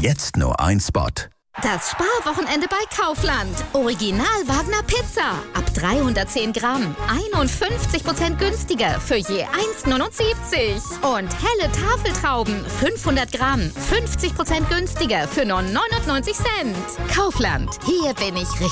Jetzt nur ein Spot. Das Sparwochenende bei Kaufland. Original Wagner Pizza. Ab 310 Gramm. 51% günstiger für je 1,79. Und helle Tafeltrauben. 500 Gramm. 50% günstiger für nur 99 Cent. Kaufland. Hier bin ich richtig.